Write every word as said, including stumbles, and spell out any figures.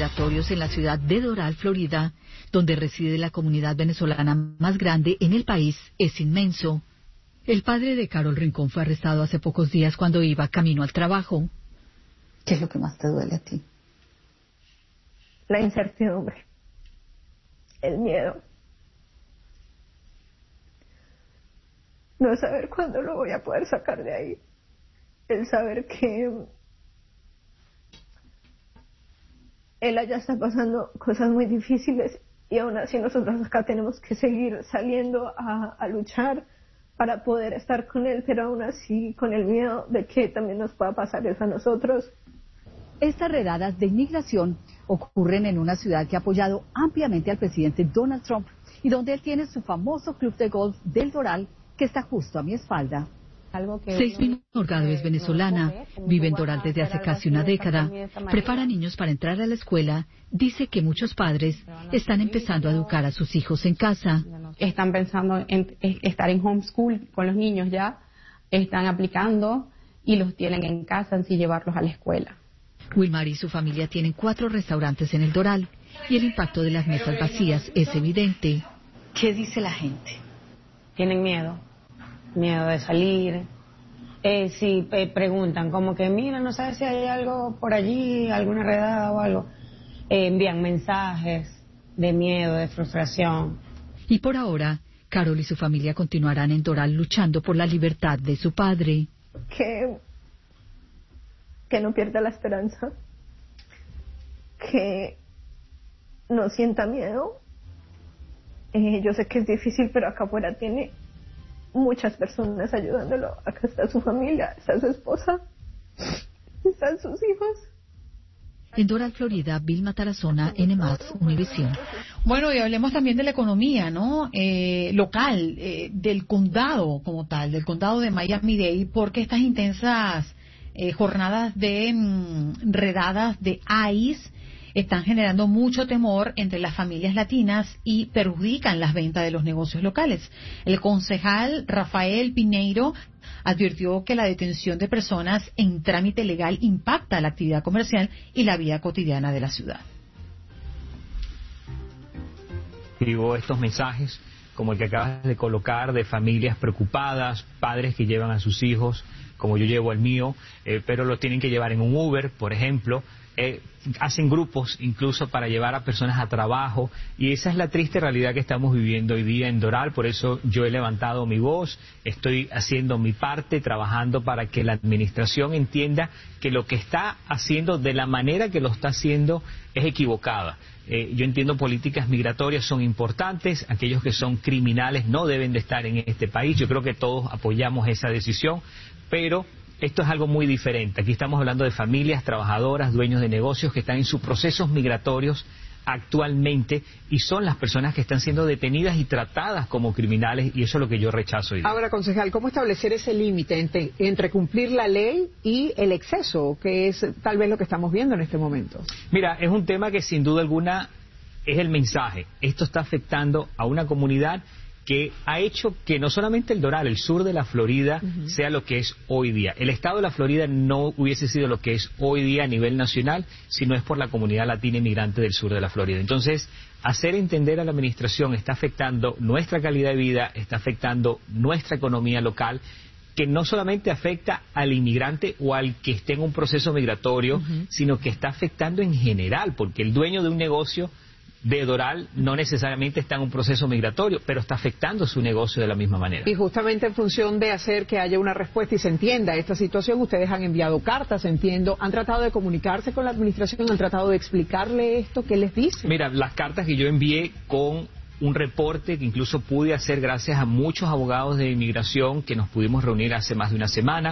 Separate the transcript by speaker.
Speaker 1: migratorios en la ciudad de Doral, Florida, donde reside la comunidad venezolana más grande en el país, es inmenso. El padre de Carol Rincón fue arrestado hace pocos días cuando iba camino al trabajo.
Speaker 2: ¿Qué es lo que más te duele a ti?
Speaker 3: La incertidumbre, el miedo, no saber cuándo lo voy a poder sacar de ahí, el saber que él allá está pasando cosas muy difíciles y aún así nosotros acá tenemos que seguir saliendo a, a luchar para poder estar con él, pero aún así con el miedo de que también nos pueda pasar eso a nosotros.
Speaker 4: Estas redadas de inmigración ocurren en una ciudad que ha apoyado ampliamente al presidente Donald Trump y donde él tiene su famoso club de golf del Doral, que está justo a mi espalda.
Speaker 1: Seismin Morgado es venezolana, vive en Doral desde hace casi una década, prepara niños para entrar a la escuela, dice que muchos padres están empezando a educar a sus hijos en casa.
Speaker 5: Están pensando en estar en homeschool con los niños ya, están aplicando y los tienen en casa sin llevarlos a la escuela.
Speaker 1: Wilmar y su familia tienen cuatro restaurantes en el Doral y el impacto de las mesas vacías es evidente.
Speaker 2: ¿Qué dice la gente?
Speaker 5: Tienen miedo. Miedo de salir, eh, si eh, preguntan como que mira, no sabes si hay algo por allí, alguna redada o algo, eh, envían mensajes de miedo, de frustración.
Speaker 1: Y por ahora, Carol y su familia continuarán en Doral luchando por la libertad de su padre.
Speaker 3: Que, que no pierda la esperanza, que no sienta miedo. Eh, yo sé que es difícil, pero acá afuera tiene muchas personas ayudándolo. Acá está su familia, está su esposa, están sus hijos.
Speaker 1: En Doral, Florida, Vilma Tarazona, N más, Univisión.
Speaker 6: Bueno, y hablemos también de la economía, ¿no? Eh, local, eh, del condado como tal, del condado de Miami-Dade, porque estas intensas eh, jornadas de mm, redadas de ICE están generando mucho temor entre las familias latinas y perjudican las ventas de los negocios locales. El concejal Rafael Pineiro advirtió que la detención de personas en trámite legal impacta la actividad comercial y la vida cotidiana de la ciudad.
Speaker 7: Digo, estos mensajes, como el que acabas de colocar, de familias preocupadas, padres que llevan a sus hijos, como yo llevo al mío, eh, pero lo tienen que llevar en un Uber, por ejemplo. Eh, hacen grupos incluso para llevar a personas a trabajo, y esa es la triste realidad que estamos viviendo hoy día en Doral. Por eso yo he levantado mi voz, estoy haciendo mi parte, trabajando para que la administración entienda que lo que está haciendo, de la manera que lo está haciendo, es equivocada. Eh, yo entiendo políticas migratorias son importantes, aquellos que son criminales no deben de estar en este país, yo creo que todos apoyamos esa decisión, pero esto es algo muy diferente. Aquí estamos hablando de familias, trabajadoras, dueños de negocios que están en sus procesos migratorios actualmente y son las personas que están siendo detenidas y tratadas como criminales, y eso es lo que yo rechazo hoy día.
Speaker 8: Ahora, concejal, ¿cómo establecer ese límite entre, entre cumplir la ley y el exceso, que es tal vez lo que estamos viendo en este momento?
Speaker 7: Mira, es un tema que sin duda alguna es el mensaje. Esto está afectando a una comunidad que ha hecho que no solamente el Doral, el sur de la Florida, uh-huh, sea lo que es hoy día. El estado de la Florida no hubiese sido lo que es hoy día a nivel nacional si no es por la comunidad latina inmigrante del sur de la Florida. Entonces, hacer entender a la administración está afectando nuestra calidad de vida, está afectando nuestra economía local, que no solamente afecta al inmigrante o al que esté en un proceso migratorio, uh-huh, sino que está afectando en general, porque el dueño de un negocio de Doral no necesariamente está en un proceso migratorio, pero está afectando su negocio de la misma manera.
Speaker 8: Y justamente en función de hacer que haya una respuesta y se entienda esta situación, ustedes han enviado cartas, entiendo, han tratado de comunicarse con la administración, han tratado de explicarle esto, ¿qué les dicen?
Speaker 7: Mira, las cartas que yo envié con un reporte que incluso pude hacer gracias a muchos abogados de inmigración que nos pudimos reunir hace más de una semana,